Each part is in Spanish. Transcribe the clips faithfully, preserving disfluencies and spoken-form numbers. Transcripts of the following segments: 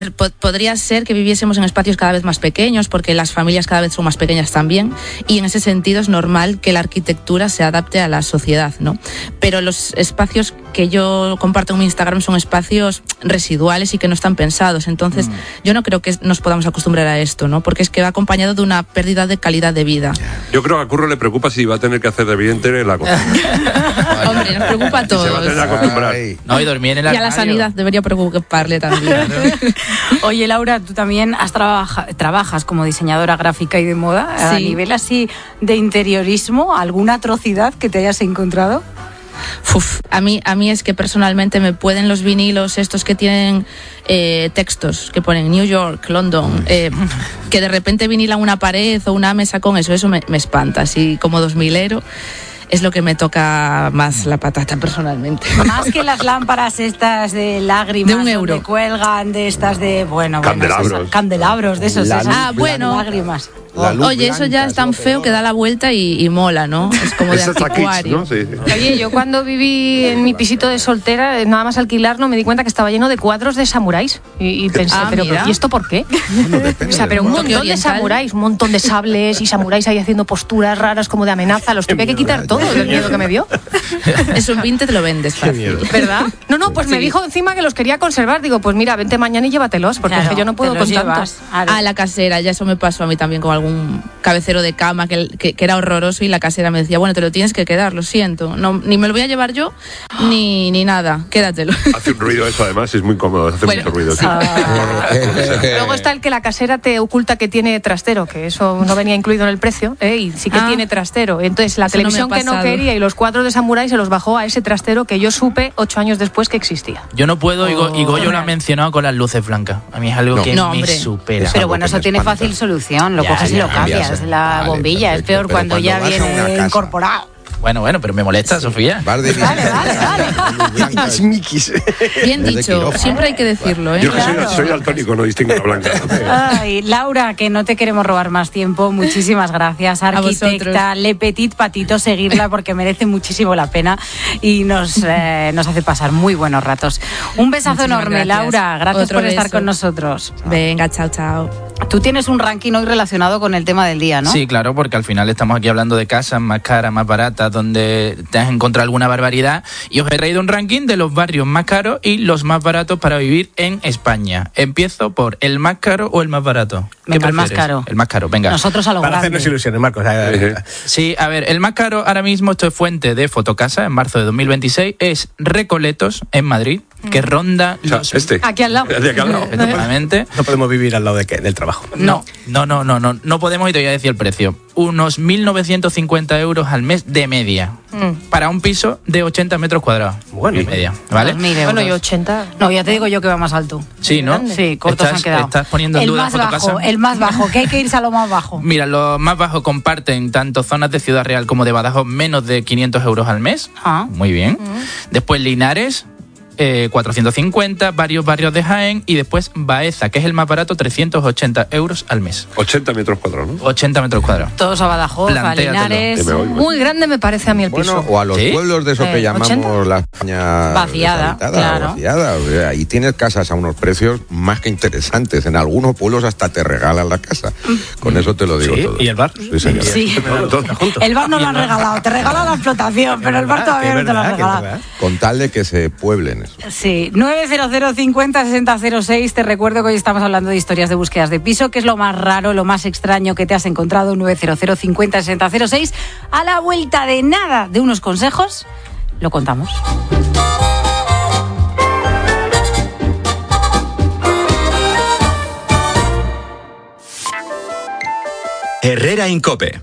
Podría ser que viviésemos en espacios cada vez más pequeños, porque las familias cada vez son más pequeñas también, y en ese sentido es normal que la arquitectura se adapte a la sociedad, ¿no? Pero los espacios que yo comparto en mi Instagram son espacios residuales y que no están pensados, entonces mm. yo no creo que nos podamos acostumbrar a esto, ¿no? Porque es que va acompañado de una pérdida de calidad de vida. Yo creo que a Curro le preocupa si va a tener que hacer de vidente en la cocina. Hombre, nos preocupa a todos. Se va a tener que acostumbrar. No, y dormir en el armario. Y a la sanidad debería preocuparle también. Oye, Laura, tú también has trabaja, trabajas como diseñadora gráfica y de moda. Sí. A nivel así de interiorismo, ¿alguna atrocidad que te hayas encontrado? Uf, a mí, a mí es que personalmente me pueden los vinilos estos que tienen eh, textos, que ponen New York, London, eh, que de repente vinilan una pared o una mesa con eso, eso me, me espanta, así como dos milero. Es lo que me toca más la patata personalmente. Más que las lámparas estas de lágrimas de un euro que cuelgan, de estas de bueno, candelabros, bueno, esas, candelabros de esos, esas ah, bueno, lágrimas. Oye, eso ya es tan feo que da la vuelta y, y mola, ¿no? Es como de anticuario. ¿No? Sí, sí. Oye, yo cuando viví en mi pisito de soltera, nada más alquilarlo, me di cuenta que estaba lleno de cuadros de samuráis. Y, y pensé, ah, pero ¿y esto por qué? Bueno, o sea, pero un montón de samuráis, un montón de sables y samuráis ahí haciendo posturas raras como de amenaza. Los tuve que quitar todo del miedo que me dio. Eso en veinte te lo vendes fácil. ¿Verdad? No, no, pues sí. Me dijo encima que los quería conservar. Digo, pues mira, vente mañana y llévatelos, porque claro, es que yo no puedo con tantos. Ah, la casera, ya eso me pasó a mí también con algún cabecero de cama que, que, que era horroroso y la casera me decía, bueno, te lo tienes que quedar, lo siento. No, ni me lo voy a llevar yo, ni, ni nada, quédatelo. Hace un ruido eso, además, es muy cómodo, hace bueno, mucho ruido. Sí. Ah. Luego está el que la casera te oculta que tiene trastero, que eso no venía incluido en el precio, ¿eh? Y sí que ah. tiene trastero. Entonces la eso televisión no que no quería y los cuadros de samurái se los bajó a ese trastero que yo supe ocho años después que existía. Yo no puedo, oh, y Goyo lo ha mencionado con las luces blancas. A mí es algo no, que no, me hombre. supera. Pero bueno, eso tiene espanta. Fácil solución, lo ya, coges ya, y lo cambias. cambias. La vale, bombilla, perfecto, es peor cuando, cuando ya viene incorporado. Bueno, bueno, pero me molesta, sí. Sofía. Vale, vale, vale. Bien dicho, siempre hay que decirlo, ¿eh? Yo claro. soy, soy daltónico, no distingo la blanca. Ay, Laura, que no te queremos robar más tiempo, muchísimas gracias. Arquitecta Le Petit Patito, seguirla porque merece muchísimo la pena y nos, eh, nos hace pasar muy buenos ratos. Un besazo muchísimas enorme, gracias. Laura. Gracias Otro por beso. Estar con nosotros. Venga, chao, chao. Tú tienes un ranking hoy relacionado con el tema del día, ¿no? Sí, claro, porque al final estamos aquí hablando de casas más caras, más baratas, donde te has encontrado alguna barbaridad, y os he traído un ranking de los barrios más caros y los más baratos para vivir en España. Empiezo por el más caro o el más barato. Venga, el más caro. El más caro, venga. Nosotros a lo Para grande. hacernos ilusiones, Marcos. Sí, a ver, el más caro ahora mismo, esto es fuente de Fotocasa, en marzo de dos mil veintiséis, es Recoletos, en Madrid, que ronda o sea, los... este. Aquí al lado. De aquí al lado. Efectivamente. No podemos vivir al lado de qué, del trabajo. No, no, no, no, no, no podemos, y te voy a decir el precio. Unos mil novecientos cincuenta euros al mes de media. Mm. Para un piso de ochenta metros cuadrados. Bueno. Y media, ¿vale? Bueno, y ochenta. No, ya te digo yo que va más alto. Sí, ¿no? Sí, cortos estás, han quedado. Estás poniendo en el duda más Fotocasa. bajo, el más bajo, que hay que irse a lo más bajo. Mira, los más bajos comparten tanto zonas de Ciudad Real como de Badajoz, menos de quinientos euros al mes. Ah. Muy bien. Mm. Después Linares, Eh, cuatrocientos cincuenta, varios barrios de Jaén, y después Baeza, que es el más barato, trescientos ochenta euros al mes. ochenta metros cuadrados, ¿no? ochenta metros cuadrados. Todos a Badajoz, a Linares. Muy grande me parece a mí el piso. Bueno, o a los ¿Sí? pueblos de eso eh, que llamamos ochenta la España vaciada, claro. vaciada. Ahí tienes casas a unos precios más que interesantes. En algunos pueblos hasta te regalan la casa. Con eso te lo digo ¿Sí? todo. ¿Y el bar? Sí, señor. Sí. El bar no lo han regalado, te regalan la explotación, pero el bar todavía no te lo han regalado. Con tal de que se pueblen eso. Sí, nueve cero cero cincuenta sesenta cero seis. Te recuerdo que hoy estamos hablando de historias de búsquedas de piso. ¿Qué es lo más raro, lo más extraño que te has encontrado? nueve cero cero cincuenta sesenta cero seis. A la vuelta de nada, de unos consejos, lo contamos. Herrera Incope.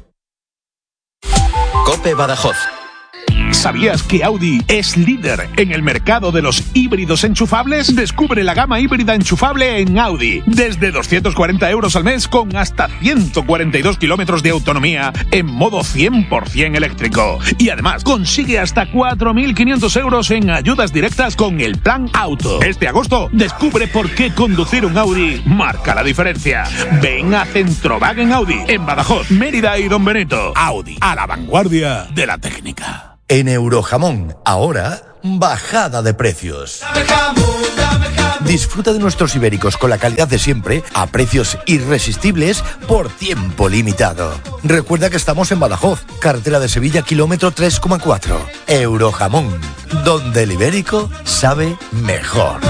Cope Badajoz. ¿Sabías que Audi es líder en el mercado de los híbridos enchufables? Descubre la gama híbrida enchufable en Audi. Desde doscientos cuarenta euros al mes con hasta ciento cuarenta y dos kilómetros de autonomía en modo cien por ciento eléctrico. Y además consigue hasta cuatro mil quinientos euros en ayudas directas con el Plan Auto. Este agosto descubre por qué conducir un Audi marca la diferencia. Ven a Centrowagen Audi en Badajoz, Mérida y Don Benito. Audi, a la vanguardia de la técnica. En Eurojamón, ahora, bajada de precios. Dame jamón, dame jamón. Disfruta de nuestros ibéricos con la calidad de siempre a precios irresistibles por tiempo limitado. Recuerda que estamos en Badajoz, carretera de Sevilla, kilómetro tres coma cuatro. Eurojamón, donde el ibérico sabe mejor.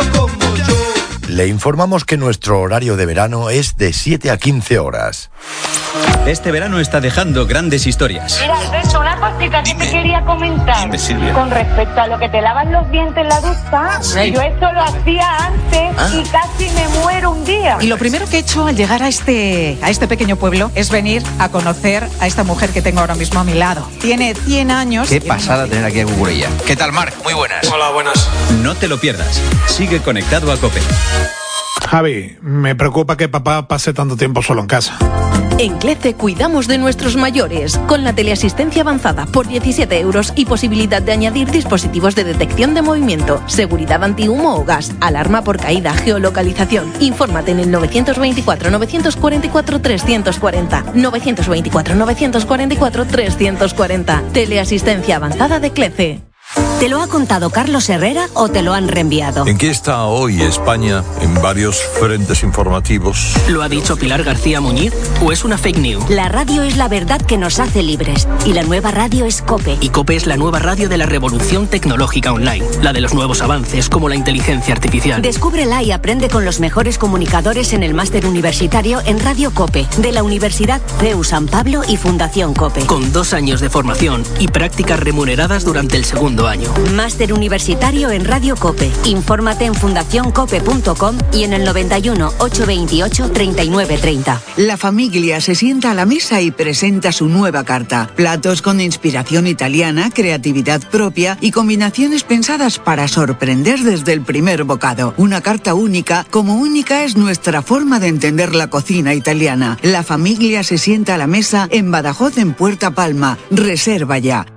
Le informamos que nuestro horario de verano es de siete a quince horas. Este verano está dejando grandes historias. Mira, Alberto, una cosita que te quería comentar. Dime, Silvia. Con respecto a lo que te lavas los dientes en la ducha, Sí. yo esto lo hacía antes Ah. y casi me muero un día. Y lo primero que he hecho al llegar a este, a este pequeño pueblo es venir a conocer a esta mujer que tengo ahora mismo a mi lado. Tiene cien años. Qué pasada tener aquí a Cucurella. ¿Qué tal, Marc? Muy buenas. Hola, buenas. No te lo pierdas. Sigue conectado a COPE. Javi, me preocupa que papá pase tanto tiempo solo en casa. En CLECE cuidamos de nuestros mayores con la teleasistencia avanzada por diecisiete euros y posibilidad de añadir dispositivos de detección de movimiento, seguridad antihumo o gas, alarma por caída, geolocalización. Infórmate en el novecientos veinticuatro, novecientos cuarenta y cuatro, trescientos cuarenta. novecientos veinticuatro, novecientos cuarenta y cuatro, trescientos cuarenta. Teleasistencia avanzada de CLECE. ¿Te lo ha contado Carlos Herrera o te lo han reenviado? ¿En qué está hoy España en varios frentes informativos? ¿Lo ha dicho Pilar García Muñiz o es una fake news? La radio es la verdad que nos hace libres y la nueva radio es COPE. Y COPE es la nueva radio de la revolución tecnológica online, la de los nuevos avances como la inteligencia artificial. Descúbrela y aprende con los mejores comunicadores en el máster universitario en Radio COPE de la Universidad C E U San Pablo y Fundación COPE. Con dos años de formación y prácticas remuneradas durante el segundo año. Máster universitario en Radio COPE. Infórmate en fundación cope punto com y en el noventa y uno, ochocientos veintiocho, treinta y nueve treinta. La familia se sienta a la mesa y presenta su nueva carta. Platos con inspiración italiana, creatividad propia y combinaciones pensadas para sorprender desde el primer bocado. Una carta única, como única es nuestra forma de entender la cocina italiana. La familia se sienta a la mesa en Badajoz, en Puerta Palma. Reserva ya.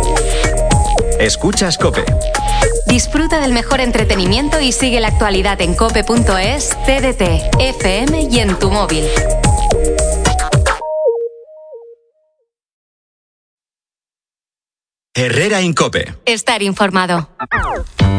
Escuchas COPE. Disfruta del mejor entretenimiento y sigue la actualidad en cope punto es, T D T, F M y en tu móvil. Herrera en COPE. Estar informado.